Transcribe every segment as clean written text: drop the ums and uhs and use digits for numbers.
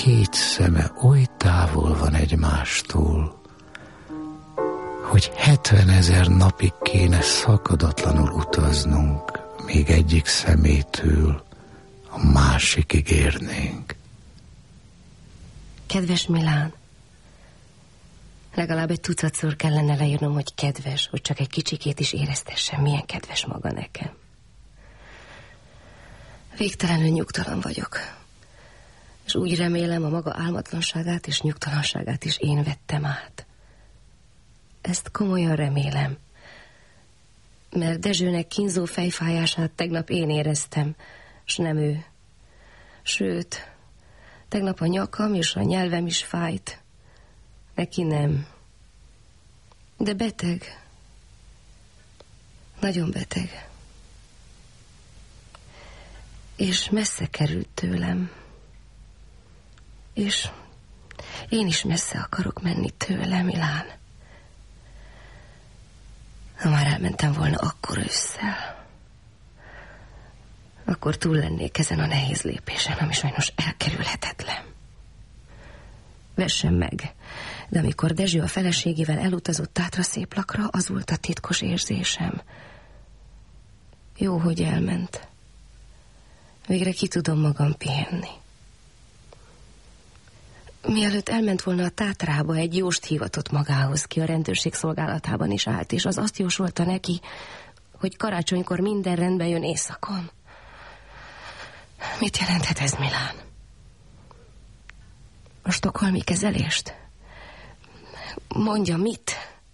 két szeme oly távol van egymástól, hogy 70 000 napig kéne szakadatlanul utaznunk, még egyik szemétől a másikig érnénk. Kedves Milán, legalább egy tucatszor kellene leírnom, hogy kedves, hogy csak egy kicsikét is éreztessem, milyen kedves maga nekem. Végtelenül nyugtalan vagyok, és úgy remélem, a maga álmatlanságát és nyugtalanságát is én vettem át. Ezt komolyan remélem, mert Dezsőnek kínzó fejfájását tegnap én éreztem, s nem ő. Sőt, tegnap a nyakam és a nyelvem is fájt. Neki nem. De beteg. Nagyon beteg. És messze került tőlem. És én is messze akarok menni tőle, Milán. Ha már elmentem volna akkor ősszel, akkor túl lennék ezen a nehéz lépésen, ami sajnos elkerülhetetlen. Vessen meg, de amikor Dezső a feleségével elutazott Tátraszéplakra, az volt a titkos érzésem. Jó, hogy elment. Végre ki tudom magam pihenni. Mielőtt elment volna a Tátrába, egy jóst hívatott magához, ki a rendőrség szolgálatában is állt, és az azt jósolta neki, hogy karácsonykor minden rendben jön éjszakon. Mit jelenthet ez, Milán? A stockholmi kezelést? Mondja, mit?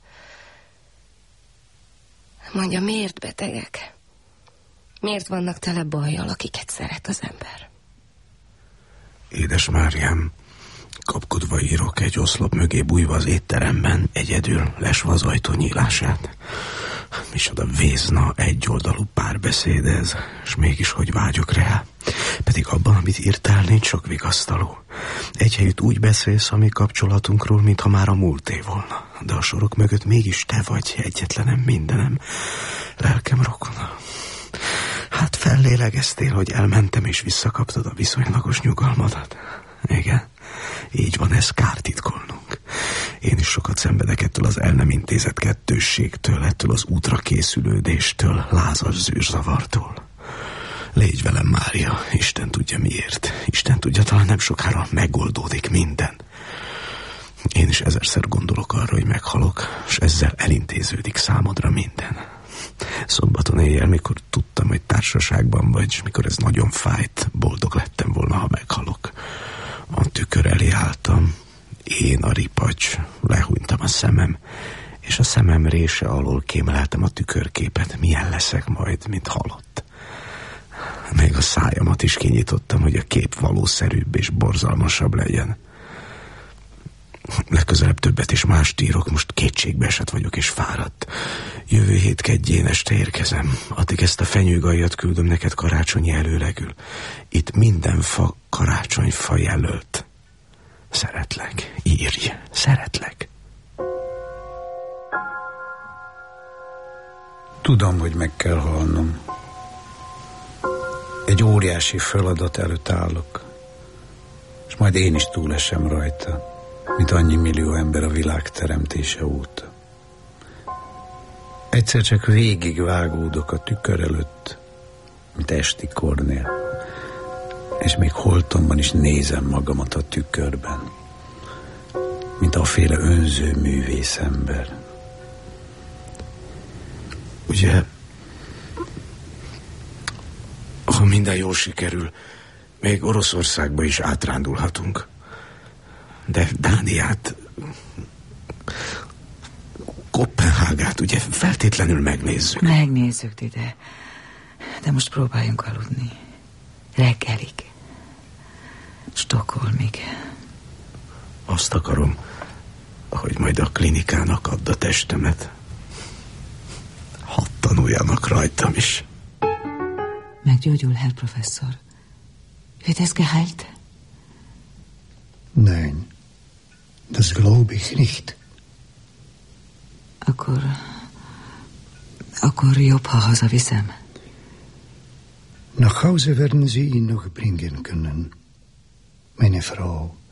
Mondja, miért betegek? Miért vannak tele bajjal, akiket szeret az ember? Édes Máriám, kapkodva írok, egy oszlop mögé bújva az étteremben, egyedül lesve az ajtó nyílását. Micsoda vézna, egyoldalú párbeszéd ez, és mégis hogy vágyok rá. Pedig abban, amit írtál, nincs sok vigasztaló. Egy helyütt úgy beszélsz a mi kapcsolatunkról, mintha már a múlté volna. De a sorok mögött mégis te vagy, egyetlenem, mindenem, lelkem rokona. Hát fellélegeztél, hogy elmentem, és visszakaptad a viszonylagos nyugalmadat. Igen, így van, ez kár titkolnunk. Én is sokat szenvedek ettől az el nem intézett kettősségtől, ettől az útra készülődéstől, lázas zűrzavartól. Légy velem, Mária, Isten tudja miért. Isten tudja, talán nem sokára megoldódik minden. Én is ezerszer gondolok arra, hogy meghalok, és ezzel elintéződik számodra minden. Szombaton éjjel, mikor tudtam, hogy társaságban vagy, és mikor ez nagyon fájt, boldog lettem volna, ha meghalok. A tükör elé álltam, én a ripacs, lehúnytam a szemem, és a szemem rése alól kémleltem a tükörképet, milyen leszek majd, mint halott. Még a szájamat is kinyitottam, hogy a kép valószerűbb és borzalmasabb legyen. Legközelebb többet is mást írok, most kétségbe esett vagyok és fáradt. Jövő hét kedjén este érkezem, addig ezt a fenyőgajjat küldöm neked karácsonyi előlegül. Itt minden fa karácsonyfa jelölt. Szeretlek, írj, szeretlek. Tudom, hogy meg kell halnom. Egy óriási feladat előtt állok, és majd én is túlesem rajta, mint annyi millió ember a világ teremtése óta. Egyszer csak végigvágódok a tükör előtt, mint esti Kornél, és még holtomban is nézem magamat a tükörben, mint aféle önző művész ember. Ugye, ha minden jól sikerül, még Oroszországba is átrándulhatunk. De Dániát, Koppenhágát ugye feltétlenül megnézzük. Megnézzük, Dide. De most próbáljunk aludni. Reggelig. Stockholmig. Azt akarom, hogy majd a klinikának add a testemet. Hadd tanuljanak rajtam is. Meggyógyul, Herr Professor. Wird es geheilt? Nein, das glaube ich nicht. Akkor jobb, ha hazaviszem. Nach Hause werden Sie ihn noch bringen können. Meine Frau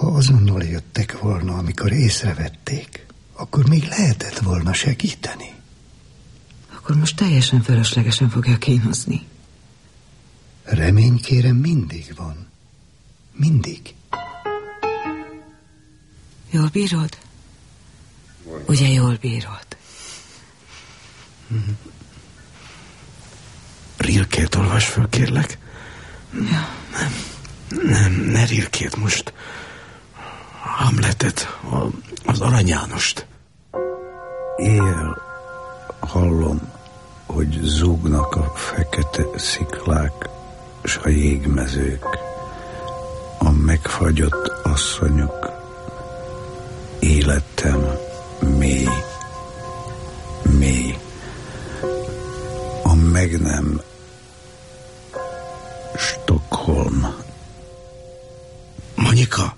Ha azonnal jöttek volna, amikor észrevették, akkor még lehetett volna segíteni. Akkor most teljesen fölöslegesen fogja kínozni. Remény, kérem, mindig van. Mindig. Jól bírod? Ugye jól bírod? Rilkét olvas föl, kérlek. Ja. Nem, ne Rilkét most. Hamletet, az Arany Jánost. Éjjel hallom, hogy zúgnak a fekete sziklák s a jégmezők, a megfagyott asszonyok. Életem mély, mély. A meg nem Stockholm. Monika,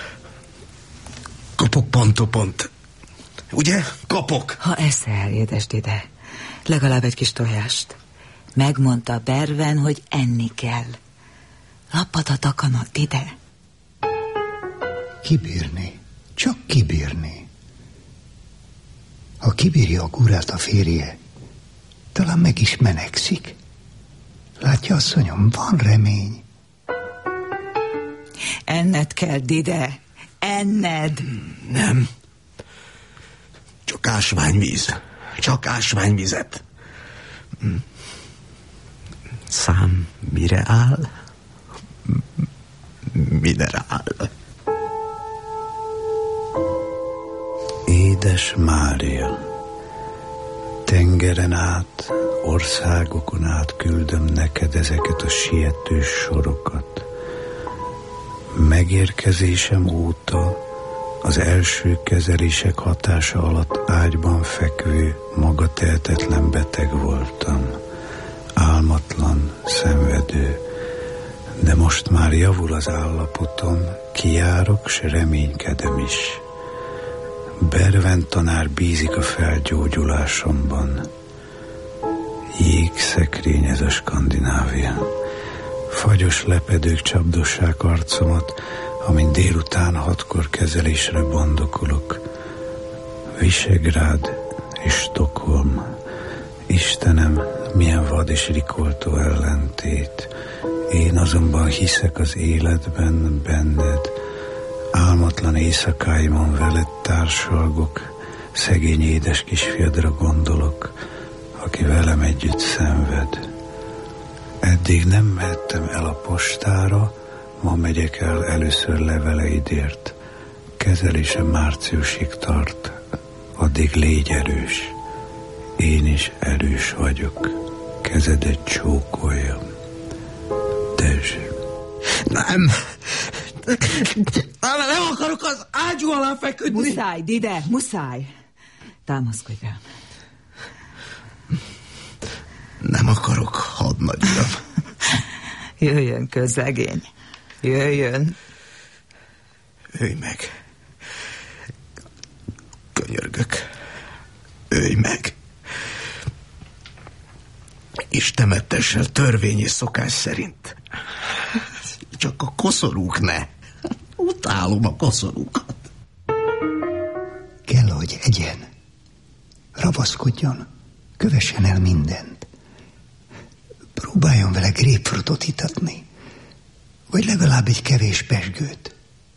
kapok pont. Ugye? Kapok. Ha eszel, édes Dide, legalább egy kis tojást. Megmondta Berven, hogy enni kell. Lapad a takanat, Dide. Kibírni. Csak kibírni. Ha kibírja a gurát a férje, talán meg is menekszik. Látja, asszonyom, van remény. Enned kell, Dide. Enned. Nem. Csak ásványvíz. Csak ásványvizet. Szám mire áll? Minerál. Édes Mária, tengeren át, országokon át küldöm neked ezeket a sietős sorokat. Megérkezésem óta az első kezelések hatása alatt ágyban fekvő, magatehetetlen beteg voltam. Álmatlan, szenvedő, de most már javul az állapotom, kijárok, s reménykedem is. Berven tanár bízik a felgyógyulásomban. Jégszekrény ez a Skandinávia. Fagyos lepedők csapdossák arcomat, amint délután 6-kor kezelésre bandokolok. Visegrád és Stockholm. Istenem, milyen vad és rikoltó ellentét. Én azonban hiszek az életben, benned. Álmatlan éjszakáimon veled társalgok, szegény édes kisfiadra gondolok, aki velem együtt szenved. Eddig nem mehettem el a postára, ma megyek el először leveleidért. Kezelésem márciusig tart, addig légy erős. Én is erős vagyok, kezedet csókoljam. Dezső. Nem akarok az ágyú alá feküdni. Muszáj, Dide, muszáj. Támaszkodj rám. Nem akarok, hadnagy uram. Jöjjön, közlegény. Jöjjön. Ölj meg. Könyörgök. Ölj meg. És temetessel törvény és szokás szerint. Csak a koszorúk ne. Utálom a koszorúkat. Kell, hogy egyen. Ravaszkodjon. Kövessen el mindent. Próbáljon vele grapefruitot itatni. Vagy legalább egy kevés pezsgőt.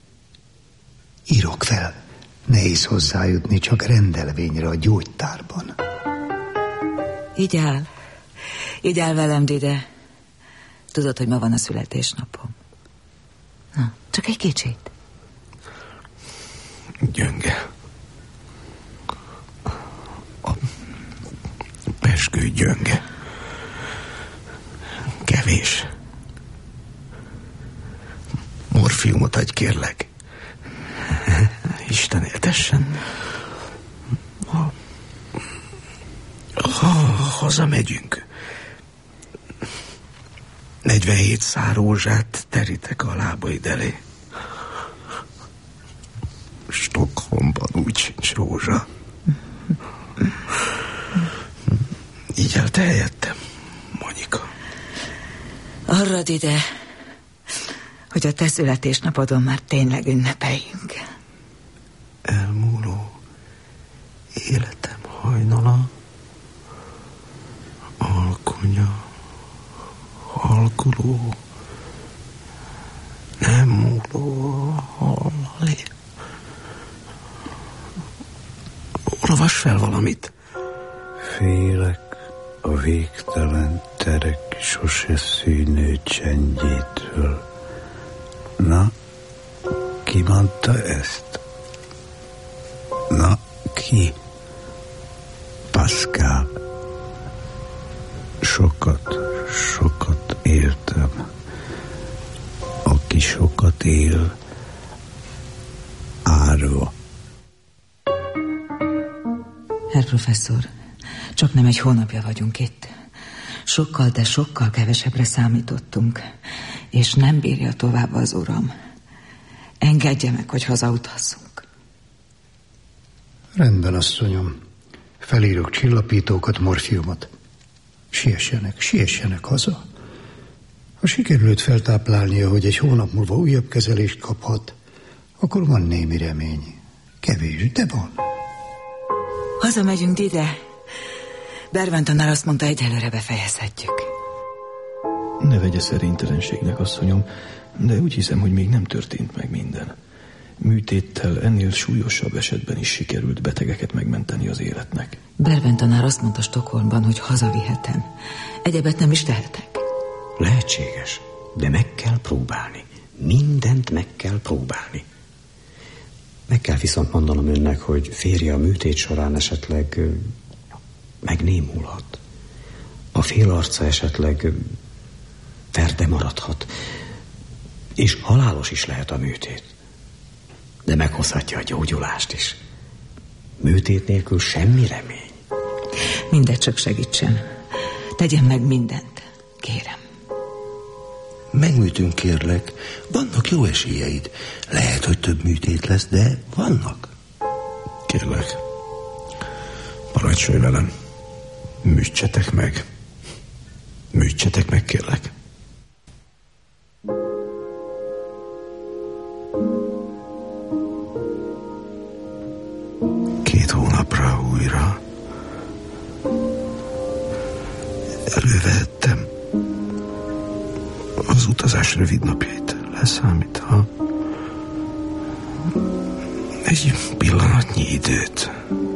Írok fel. Nehéz hozzájutni csak rendelvényre a gyógytárban. Így áll. Így áll velem, Dide. Tudod, hogy ma van a születésnapom. Na, csak egy kicsit. Gyönge. A pezsgő gyönge. Kevés. Morfiumot adj, kérlek. Isten éltessen. Hazamegyünk. 47 szár rózsát terítek a lábaid elé. Stockholmban úgy sincs rózsa. Így el te helyettem, Monika. Arra, Dide, hogy a te születésnapodon már tényleg ünnepeljünk. Elmúló életem hajnala, alkonya, halkuló, nem múló hallali. Olvas fel valamit. Félek a végtelen terek sose szűnő csendjétől. Na, ki mondta ezt? Na, ki? Pascal. Sokat éltem. Aki sokat él, árva. Herr professzor, csak nem egy hónapja vagyunk itt. Sokkal, de sokkal kevesebbre számítottunk, és nem bírja tovább az uram. Engedje meg, hogy hazautazzunk. Rendben, asszonyom. Felírok csillapítókat, morfiumot. Siessenek haza. Ha sikerült feltáplálnia, hogy egy hónap múlva újabb kezelést kaphat, akkor van némi remény. Kevés, de van. Hazamegyünk, Dide. Berván tanár azt mondta, egyelőre befejezhetjük. Ne vegye szerintelenségnek, asszonyom, de úgy hiszem, hogy még nem történt meg minden. Műtéttel ennél súlyosabb esetben is sikerült betegeket megmenteni az életnek. Berván tanár azt mondta Stockholmban, hogy hazavihetem. Egyebet nem is tehetek. Lehetséges, de meg kell próbálni. Mindent meg kell próbálni. Meg kell viszont mondanom önnek, hogy férje a műtét során esetleg megnémulhat. A félarca esetleg ferde maradhat. És halálos is lehet a műtét. De meghozhatja a gyógyulást is. Műtét nélkül semmi remény. Mindegy, csak segítsen. Tegyen meg mindent, kérem. Megműtünk, kérlek. Vannak jó esélyeid. Lehet, hogy több műtét lesz, de vannak. Kérlek, parancsolj velem. Műtsetek meg. Műtsetek meg, kérlek. Hónapra újra elővehettem az utazás rövid napjait leszámítva egy pillanatnyi időt.